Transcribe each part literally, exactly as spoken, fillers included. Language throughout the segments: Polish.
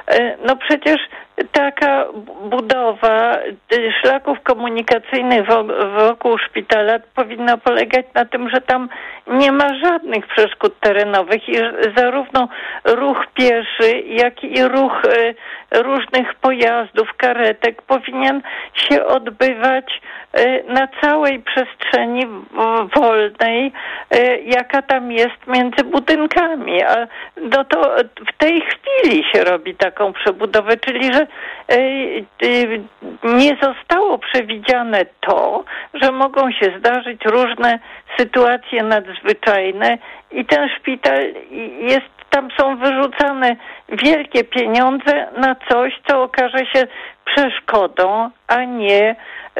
No przecież taka budowa szlaków komunikacyjnych wokół szpitala powinna polegać na tym, że tam nie ma żadnych przeszkód terenowych i zarówno ruch pieszy, jak i ruch różnych pojazdów, karetek powinien się odbywać na całej przestrzeni wolnej, jaka tam jest między budynkami. A no to w tej chwili się robi taką przebudowę, czyli że nie zostało przewidziane to, że mogą się zdarzyć różne sytuacje nadzwyczajne i ten szpital jest, tam są wyrzucane wielkie pieniądze na coś, co okaże się przeszkodą, a nie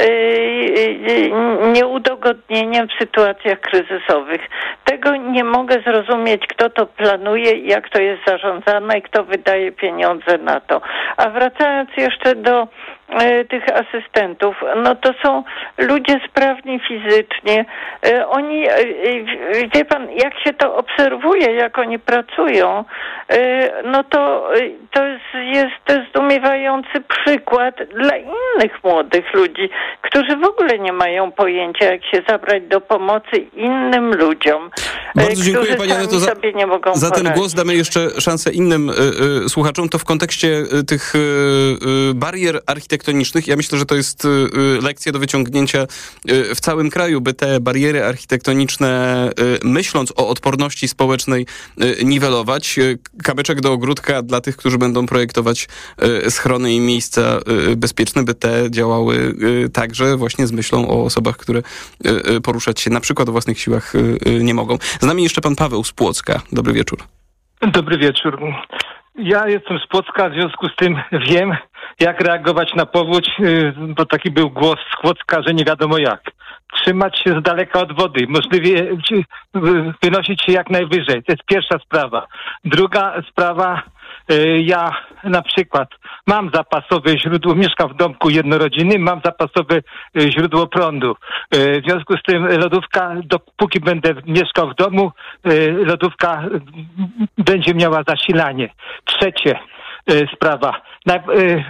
nieudogodnieniem w sytuacjach kryzysowych. Tego nie mogę zrozumieć, kto to planuje, jak to jest zarządzane i kto wydaje pieniądze na to. A wracając jeszcze do e, tych asystentów, no to są ludzie sprawni fizycznie. E, oni, e, wie pan, jak się to obserwuje, jak oni pracują, e, no to, e, to jest, jest to zdumiewający przykład dla innych młodych ludzi, którzy w ogóle nie mają pojęcia, jak się zabrać do pomocy innym ludziom. Bardzo dziękuję Pani Aneto za, sobie nie mogą za ten poradzić. głos. Damy jeszcze szansę innym y, y, słuchaczom. To w kontekście y, tych y, y, barier architektonicznych. Ja myślę, że to jest y, y, lekcja do wyciągnięcia y, w całym kraju, by te bariery architektoniczne, y, myśląc o odporności społecznej, y, niwelować. Y, kamyczek do ogródka dla tych, którzy będą projektować y, schrony i miejsca y, bezpieczne, by te działały y, także właśnie z myślą o osobach, które y, y, poruszać się na przykład o własnych siłach y, y, nie mogą. Z nami jeszcze pan Paweł z Płocka. Dobry wieczór. Dobry wieczór. Ja jestem z Płocka, w związku z tym wiem, jak reagować na powódź, bo taki był głos z Płocka, że nie wiadomo jak. Trzymać się z daleka od wody, możliwie wynosić się jak najwyżej. To jest pierwsza sprawa. Druga sprawa, ja na przykład mam zapasowe źródło, mieszkam w domku jednorodzinnym, mam zapasowe źródło prądu. W związku z tym lodówka, dopóki będę mieszkał w domu, lodówka będzie miała zasilanie. Trzecie sprawa. Na, y,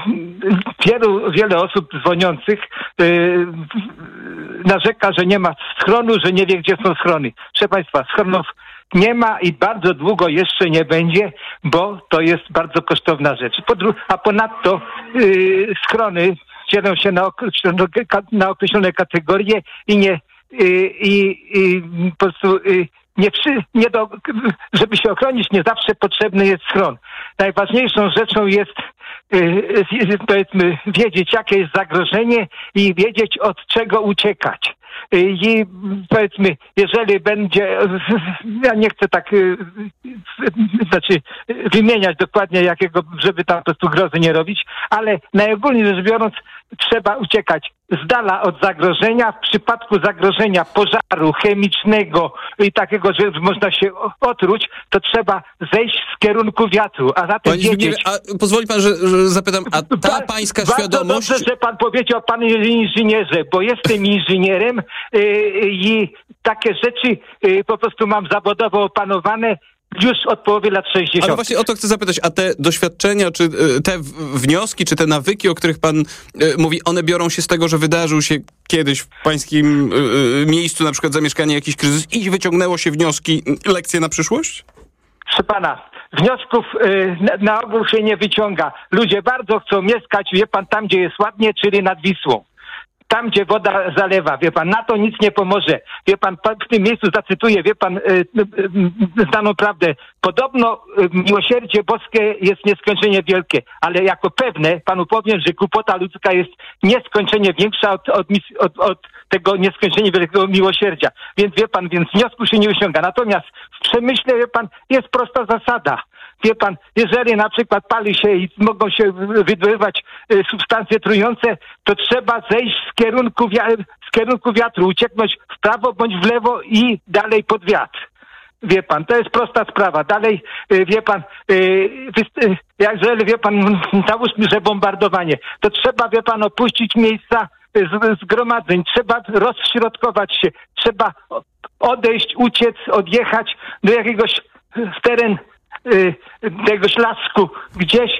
wielu, wiele osób dzwoniących y, narzeka, że nie ma schronu, że nie wie, gdzie są schrony. Proszę Państwa, schronów nie ma i bardzo długo jeszcze nie będzie, bo to jest bardzo kosztowna rzecz. Podru- a ponadto y, schrony dzielą się na, określone, na określone kategorie i nie y, i, i po prostu y, nie przy, nie do, żeby się ochronić, nie zawsze potrzebny jest schron. Najważniejszą rzeczą jest yy, powiedzmy wiedzieć, jakie jest zagrożenie i wiedzieć, od czego uciekać. I powiedzmy, jeżeli będzie, ja nie chcę tak, znaczy wymieniać dokładnie jakiego, żeby tam po prostu grozy nie robić, ale najogólniej rzecz biorąc trzeba uciekać z dala od zagrożenia. W przypadku zagrożenia pożaru chemicznego i takiego, że można się otruć, to trzeba zejść z kierunku wiatru, a zatem Panie wiedzieć... a pozwoli pan, że, że zapytam, a ta ba- pańska bardzo świadomość... Bardzo dobrze, że pan powiedział, panie inżynierze, bo jestem inżynierem yy, i takie rzeczy yy, po prostu mam zawodowo opanowane już od połowy lat sześćdziesiątych. Ale właśnie o to chcę zapytać, a te doświadczenia, czy te wnioski, czy te nawyki, o których pan mówi, one biorą się z tego, że wydarzył się kiedyś w pańskim miejscu, na przykład zamieszkanie, jakiś kryzys i wyciągnęło się wnioski, lekcje na przyszłość? Proszę pana, wniosków y, na, na ogół się nie wyciąga. Ludzie bardzo chcą mieszkać, wie pan, tam gdzie jest ładnie, czyli nad Wisłą. Tam, gdzie woda zalewa, wie pan, na to nic nie pomoże. Wie pan, w tym miejscu zacytuję, wie pan, y, y, znaną prawdę. Podobno y, miłosierdzie boskie jest nieskończenie wielkie, ale jako pewne panu powiem, że głupota ludzka jest nieskończenie większa od, od, od, od tego nieskończenie wielkiego miłosierdzia. Więc wie pan, więc wniosku się nie osiąga. Natomiast w przemyśle, wie pan, jest prosta zasada. Wie pan, jeżeli na przykład pali się i mogą się wydobywać y, substancje trujące, to trzeba zejść z kierunku, wi- z kierunku wiatru, ucieknąć w prawo bądź w lewo i dalej pod wiatr. Wie pan, to jest prosta sprawa. Dalej, y, wie pan, y, wy- y, jeżeli wie pan, załóżmy, że bombardowanie, to trzeba, wie pan, opuścić miejsca z- zgromadzeń, trzeba rozśrodkować się, trzeba odejść, uciec, odjechać do jakiegoś w teren tegoś lasku gdzieś